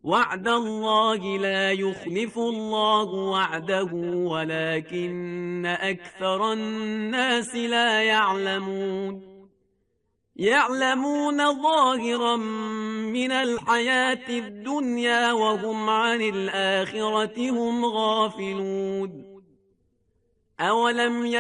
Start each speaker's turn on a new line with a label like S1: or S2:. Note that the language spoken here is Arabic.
S1: وعد الله لا يخلف الله وعده ولكن أكثر الناس لا يعلمون يعلمون ظاهرا من الحياة الدنيا وهم عن الآخرة هم غافلون أولم